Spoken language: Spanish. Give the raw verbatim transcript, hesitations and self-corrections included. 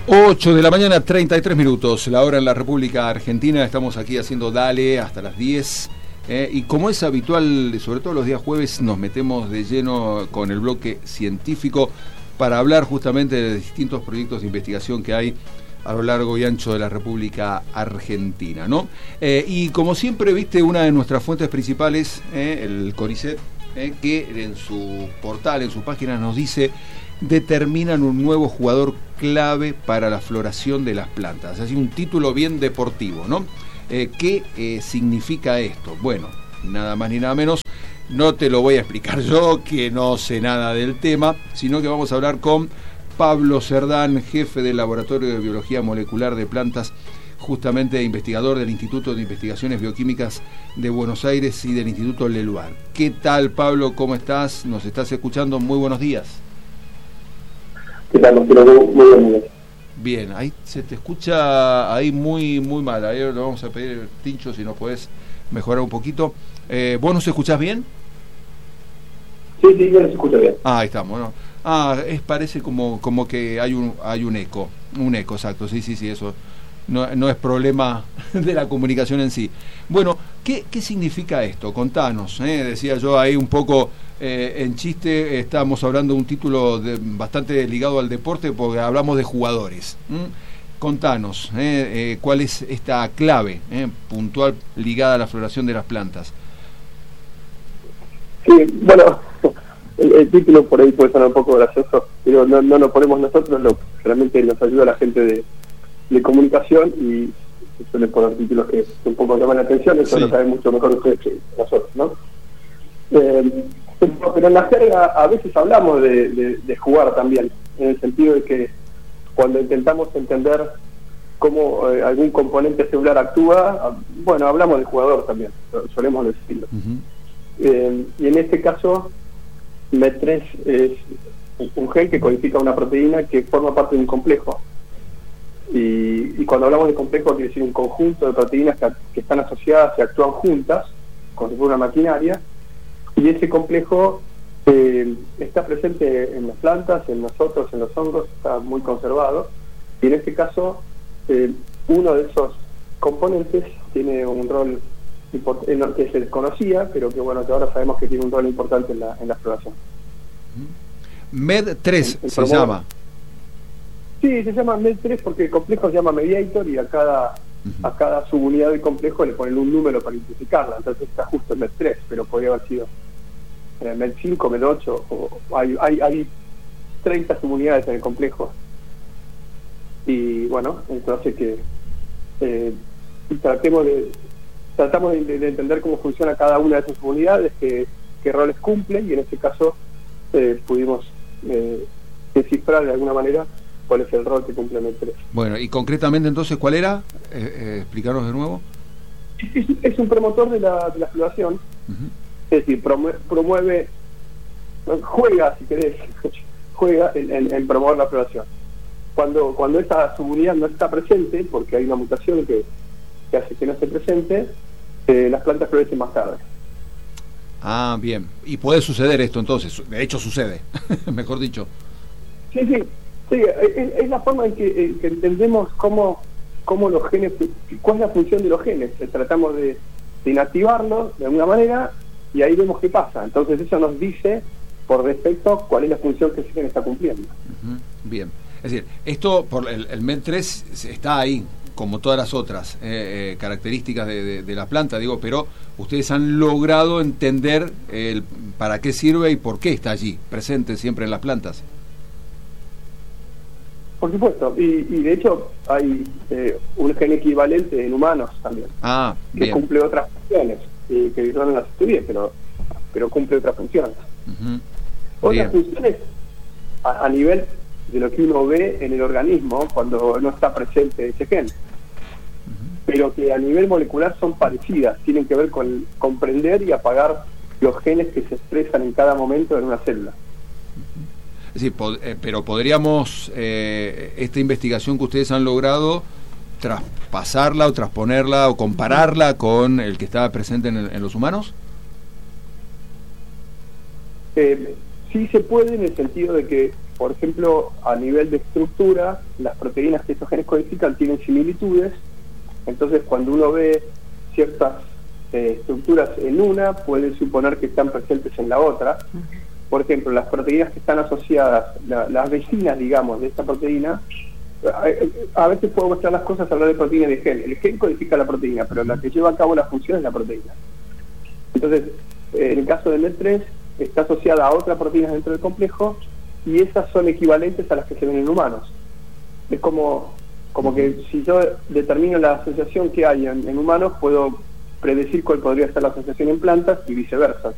ocho de la mañana, treinta y tres minutos, la hora en la República Argentina. Estamos aquí haciendo Dale hasta las diez. Eh, y como es habitual, sobre todo los días jueves, nos metemos de lleno con el bloque científico para hablar justamente de distintos proyectos de investigación que hay a lo largo y ancho de la República Argentina, ¿no? Eh, y como siempre, viste, una de nuestras fuentes principales, eh, el CONICET, eh, que en su portal, en su página, nos dice: determinan un nuevo jugador clave para la floración de las plantas. Así, un título bien deportivo, ¿no? Eh, ¿Qué eh, significa esto? Bueno, nada más ni nada menos, no te lo voy a explicar yo, que no sé nada del tema, sino que vamos a hablar con Pablo Cerdán, jefe del Laboratorio de Biología Molecular de Plantas, justamente investigador del Instituto de Investigaciones Bioquímicas de Buenos Aires y del Instituto Leluar. ¿Qué tal, Pablo? ¿Cómo estás? ¿Nos estás escuchando? Muy buenos días. ¿Qué tal? Muy buenos días. Bien, ahí se te escucha ahí muy muy mal. Ahí le vamos a pedir, Tincho, si nos podés mejorar un poquito. Eh, ¿Vos nos escuchás bien? Sí, sí, yo los escucho bien. Ah, ahí estamos, ¿no? Ah, es, parece como como que hay un hay un eco, un eco, exacto, sí, sí, sí, eso no, no es problema de la comunicación en sí. Bueno, ¿qué, qué significa esto? Contanos, ¿eh? Decía yo ahí un poco eh, en chiste, estamos hablando de un título de, bastante ligado al deporte, porque hablamos de jugadores. ¿Mm? Contanos, ¿eh? Eh, ¿cuál es esta clave eh, puntual ligada a la floración de las plantas? Sí, bueno, el, el título por ahí puede sonar un poco gracioso, pero no, no lo ponemos nosotros, lo, realmente nos ayuda la gente de, de comunicación y suele poner títulos que un poco llaman la atención, eso sí. Lo saben mucho mejor ustedes que nosotros, ¿no? Eh, pero en la jerga a veces hablamos de, de, de jugar también, en el sentido de que cuando intentamos entender cómo eh, algún componente celular actúa, bueno, hablamos de jugador también, solemos decirlo. Uh-huh. Eh, y en este caso, M E T tres es un gen que codifica una proteína que forma parte de un complejo. Y, y cuando hablamos de complejo, quiere decir un conjunto de proteínas que, que están asociadas y actúan juntas, como si fuera una maquinaria, y ese complejo eh, está presente en las plantas, en nosotros, en los hongos, está muy conservado, y en este caso, eh, uno de esos componentes tiene un rol que se desconocía, pero que bueno, que ahora sabemos que tiene un rol importante en la, en la exploración. M E D tres el, el se llama. Sí, se llama M E D tres porque el complejo se llama Mediator y a cada uh-huh. a cada subunidad del complejo le ponen un número para identificarla, entonces está justo M E D tres, pero podría haber sido eh, M E D cinco, M E D ocho, o, hay, hay, hay treinta subunidades en el complejo. Y bueno, entonces que eh, tratemos de tratamos de, de entender cómo funciona cada una de esas unidades, qué, qué roles cumplen, y en este caso eh, pudimos eh, descifrar de alguna manera cuál es el rol que cumple M E D tres. Bueno, y concretamente entonces, ¿cuál era? Eh, eh, explicarnos de nuevo. Es, es un promotor de la, de la floración, uh-huh. Es decir, promueve, promueve, juega, si querés, juega en, en, en promover la floración. Cuando, cuando esa subunidad no está presente, porque hay una mutación que, que hace que no esté presente, Eh, las plantas florecen más tarde. Ah, bien. Y puede suceder esto entonces, de hecho sucede, mejor dicho. Sí, sí, sí, es, es la forma en que, en que entendemos cómo, cómo los genes, cuál es la función de los genes. Tratamos de, de inactivarlos de alguna manera y ahí vemos qué pasa. Entonces eso nos dice por defecto cuál es la función que ese gen está cumpliendo. Uh-huh. Bien. Es decir, esto, por el, el M E D tres está ahí, como todas las otras eh, eh, características de, de, de la planta, digo, pero ustedes han logrado entender el para qué sirve y por qué está allí, presente siempre en las plantas. Por supuesto, y, y de hecho hay eh, un gen equivalente en humanos también, ah, que bien. cumple otras funciones, eh, que yo no las estudié, pero, pero cumple otras funciones. Uh-huh. Otras bien. funciones a, a nivel de lo que uno ve en el organismo cuando no está presente ese gen, pero que a nivel molecular son parecidas, tienen que ver con comprender y apagar los genes que se expresan en cada momento en una célula. Es decir, pod- eh, pero podríamos, eh, esta investigación que ustedes han logrado, traspasarla o transponerla o compararla con el que estaba presente en, el, en los humanos. Eh, sí se puede, en el sentido de que por ejemplo, a nivel de estructura, las proteínas que estos genes codifican tienen similitudes, entonces cuando uno ve ciertas eh, estructuras en una, puede suponer que están presentes en la otra. Por ejemplo, las proteínas que están asociadas, la, las vecinas, digamos, de esta proteína, a, a veces puedo mostrar las cosas, hablar de proteína y de gen. El gen codifica la proteína, pero la que lleva a cabo la función es la proteína. Entonces, eh, en el caso del M E T tres, está asociada a otras proteínas dentro del complejo, y esas son equivalentes a las que se ven en humanos. Es como, como que si yo determino la asociación que hay en, en humanos, puedo predecir cuál podría ser la asociación en plantas y viceversa.